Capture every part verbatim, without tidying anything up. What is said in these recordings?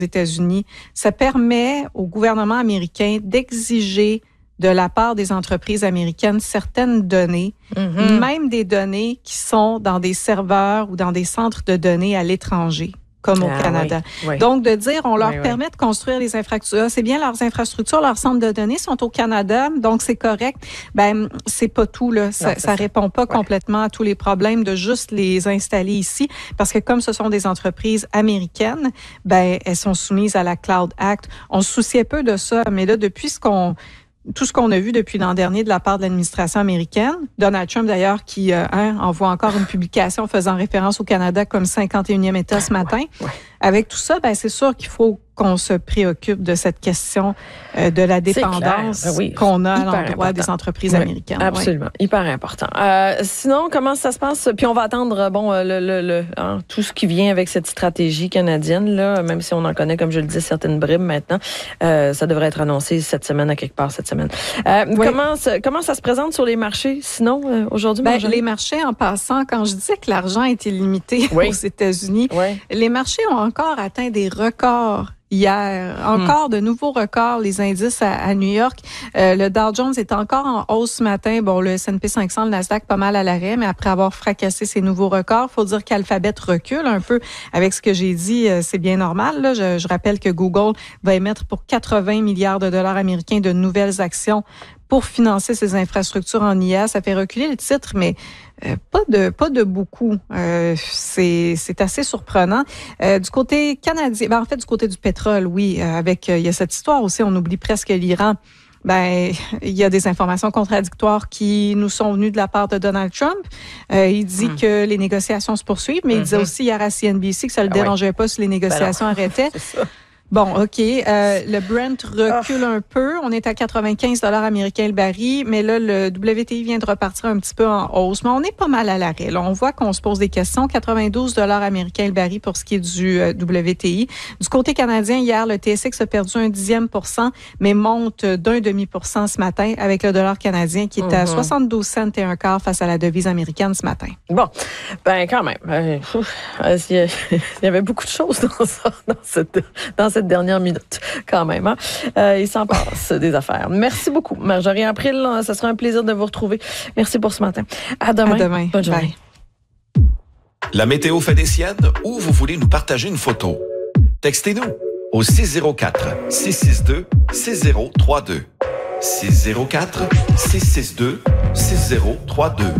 États-Unis, ça permet au gouvernement américain d'exiger de la part des entreprises américaines certaines données, mm-hmm. même des données qui sont dans des serveurs ou dans des centres de données à l'étranger, comme ah, au Canada. Oui, oui. Donc, de dire, on leur oui, permet oui. de construire les infrastructures. C'est bien, leurs infrastructures, leurs centres de données sont au Canada, donc c'est correct. Ben, c'est pas tout, là. Ça, non, ça, ça répond pas ouais. complètement à tous les problèmes de juste les installer ici, parce que comme ce sont des entreprises américaines, ben, elles sont soumises à la Cloud Act. On se souciait peu de ça, mais là, depuis ce qu'on Tout ce qu'on a vu depuis l'an dernier de la part de l'administration américaine, Donald Trump d'ailleurs qui euh, hein, envoie encore une publication faisant référence au Canada comme cinquante et unième État ce matin. Ouais, ouais. Avec tout ça, ben c'est sûr qu'il faut qu'on se préoccupe de cette question euh, de la dépendance ben oui, qu'on a à l'endroit important. des entreprises oui, américaines. Absolument, ouais. hyper important. Euh, sinon, comment ça se passe? Puis on va attendre bon le, le, le hein, tout ce qui vient avec cette stratégie canadienne là, même si on en connaît, comme je le disais, certaines bribes maintenant. Euh, ça devrait être annoncé cette semaine à quelque part cette semaine. Euh, oui. Comment comment ça se présente sur les marchés? Sinon, euh, aujourd'hui, ben, les marchés, en passant, quand je disais que l'argent était limité oui. aux États-Unis, oui. les marchés ont encore atteint des records. Hier, encore hmm. de nouveaux records, les indices à, à New York. Euh, le Dow Jones est encore en hausse ce matin. Bon, le S and P cinq cents, le Nasdaq, pas mal à l'arrêt, mais après avoir fracassé ces nouveaux records, faut dire qu'Alphabet recule un peu avec ce que j'ai dit. Euh, c'est bien normal. Là. Je, je rappelle que Google va émettre pour quatre-vingts milliards de dollars américains de nouvelles actions pour financer ses infrastructures en I A. Ça fait reculer le titre, mais euh, pas de pas de beaucoup. Euh, c'est c'est assez surprenant. Euh, du côté canadien, ben en fait du côté du pétrole, oui, euh, avec euh, il y a cette histoire aussi, on oublie presque l'Iran. Ben, il y a des informations contradictoires qui nous sont venues de la part de Donald Trump. Euh, il dit mmh. que les négociations se poursuivent, mais mmh. il disait aussi hier à C N B C que ça le ah dérangeait ouais. pas si les négociations ben arrêtaient. Bon, OK. Euh, le Brent recule oh. un peu. On est à quatre-vingt-quinze dollars américains le baril, mais là, le W T I vient de repartir un petit peu en hausse. Mais on est pas mal à l'arrêt. Là, on voit qu'on se pose des questions. quatre-vingt-douze dollars américains le baril pour ce qui est du euh, W T I. Du côté canadien, hier, le T S X a perdu un dixième pour cent, mais monte d'un demi pour cent ce matin avec le dollar canadien qui est mm-hmm. à soixante-douze cents et un quart face à la devise américaine ce matin. Bon, ben quand même. Euh, euh, il y avait beaucoup de choses dans ça, dans cette, dans cette dernière minute, quand même. Hein? Euh, il s'en passe des affaires. Merci beaucoup, Marjorie April. Ça sera un plaisir de vous retrouver. Merci pour ce matin. À demain. À demain. Bonne journée. Bye. La météo fait des siennes ou vous voulez nous partager une photo? Textez-nous au six zéro quatre, six six deux, six zéro trois deux. six zéro quatre, six six deux, six zéro trois deux.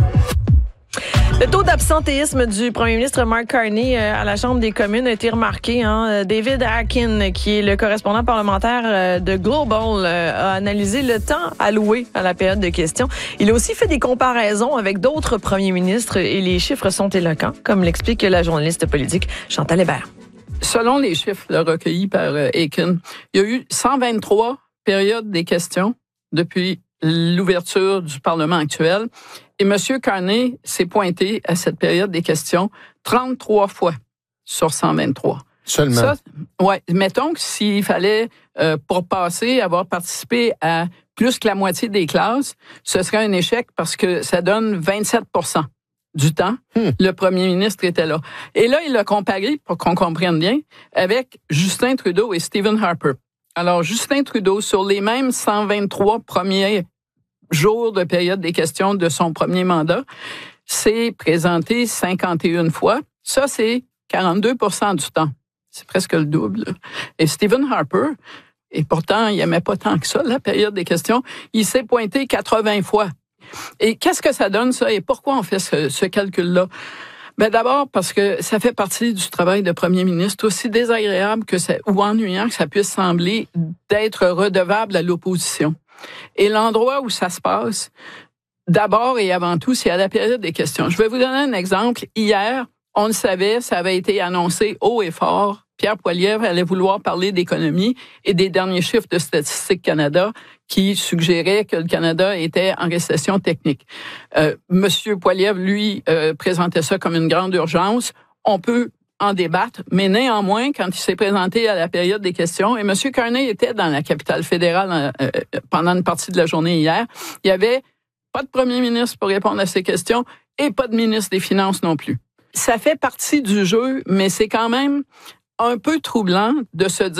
Le taux d'absentéisme du premier ministre Mark Carney euh, à la Chambre des communes a été remarqué. Hein. David Akin, qui est le correspondant parlementaire euh, de Global, euh, a analysé le temps alloué à la période de questions. Il a aussi fait des comparaisons avec d'autres premiers ministres et les chiffres sont éloquents, comme l'explique la journaliste politique Chantal Hébert. Selon les chiffres là, recueillis par euh, Akin, il y a eu cent vingt-trois périodes des questions depuis l'ouverture du Parlement actuel. Et M. Carney s'est pointé à cette période des questions trente-trois fois sur cent vingt-trois. Seulement? Ça, oui. Mettons que s'il fallait, euh, pour passer, avoir participé à plus que la moitié des classes, ce serait un échec parce que ça donne vingt-sept pour cent du temps. Hmm. Le premier ministre était là. Et là, il l'a comparé, pour qu'on comprenne bien, avec Justin Trudeau et Stephen Harper. Alors, Justin Trudeau, sur les mêmes cent vingt-trois premiers jours de période des questions de son premier mandat, s'est présenté cinquante et une fois. Ça, c'est quarante-deux pour cent du temps. C'est presque le double. Et Stephen Harper, et pourtant, il n'aimait pas tant que ça, la période des questions, il s'est pointé quatre-vingts fois. Et qu'est-ce que ça donne, ça? Et pourquoi on fait ce, ce calcul-là? Ben d'abord parce que ça fait partie du travail de premier ministre, aussi désagréable que ça, ou ennuyant que ça puisse sembler, d'être redevable à l'opposition. Et l'endroit où ça se passe, d'abord et avant tout, c'est à la période des questions. Je vais vous donner un exemple. Hier, on le savait, ça avait été annoncé haut et fort. Pierre Poilievre allait vouloir parler d'économie et des derniers chiffres de Statistique Canada qui suggéraient que le Canada était en récession technique. Euh, Monsieur Poilievre, lui, euh, présentait ça comme une grande urgence. On peut en débattre, mais néanmoins, quand il s'est présenté à la période des questions, et M. Carney était dans la capitale fédérale euh, pendant une partie de la journée hier, il y avait pas de premier ministre pour répondre à ces questions et pas de ministre des Finances non plus. Ça fait partie du jeu, mais c'est quand même un peu troublant de se dire